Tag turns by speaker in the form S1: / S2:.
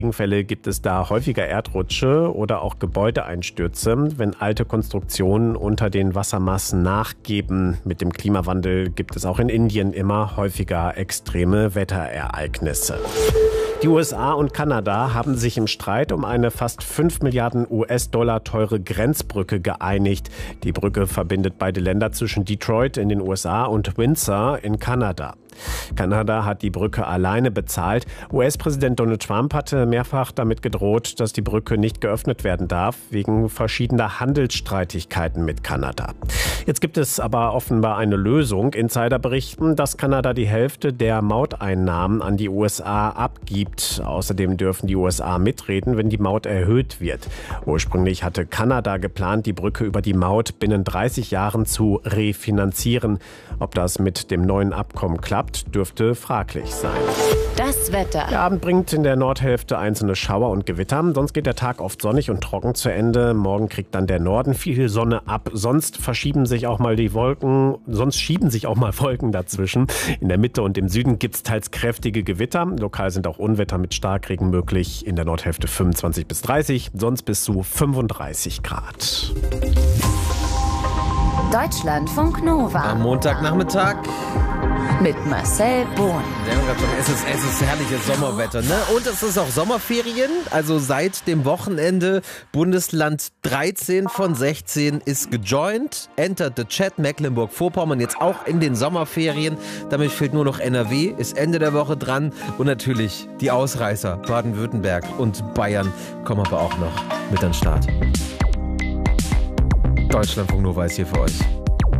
S1: Fälle gibt es da häufiger Erdrutsche oder auch Gebäudeeinstürze, wenn alte Konstruktionen unter den Wassermassen nachgeben. Mit dem Klimawandel gibt es auch in Indien immer häufiger extreme Wetterereignisse. Die USA und Kanada haben sich im Streit um eine fast 5 Milliarden US-Dollar teure Grenzbrücke geeinigt. Die Brücke verbindet beide Länder zwischen Detroit in den USA und Windsor in Kanada. Kanada hat die Brücke alleine bezahlt. US-Präsident Donald Trump hatte mehrfach damit gedroht, dass die Brücke nicht geöffnet werden darf, wegen verschiedener Handelsstreitigkeiten mit Kanada. Jetzt gibt es aber offenbar eine Lösung. Insider berichten, dass Kanada die Hälfte der Mauteinnahmen an die USA abgibt. Außerdem dürfen die USA mitreden, wenn die Maut erhöht wird. Ursprünglich hatte Kanada geplant, die Brücke über die Maut binnen 30 Jahren zu refinanzieren. Ob das mit dem neuen Abkommen klappt, dürfte fraglich sein.
S2: Das Wetter.
S1: Der Abend bringt in der Nordhälfte einzelne Schauer und Gewitter. Sonst geht der Tag oft sonnig und trocken zu Ende. Morgen kriegt dann der Norden viel Sonne ab. Sonst schieben sich auch mal Wolken dazwischen. In der Mitte und im Süden gibt es teils kräftige Gewitter. Lokal sind auch Unwetter mit Starkregen möglich. In der Nordhälfte 25 bis 30, sonst bis zu 35 Grad.
S2: Deutschlandfunk Nova.
S3: Am Montagnachmittag.
S2: Mit Marcel Bohn.
S3: Es ist herrliches Sommerwetter, ne? Und es ist auch Sommerferien. Also seit dem Wochenende Bundesland 13 von 16 ist gejoint. Entered the chat. Mecklenburg-Vorpommern jetzt auch in den Sommerferien. Damit fehlt nur noch NRW. Ist Ende der Woche dran. Und natürlich die Ausreißer Baden-Württemberg und Bayern kommen aber auch noch mit an den Start. Deutschlandfunk Nova ist hier für euch.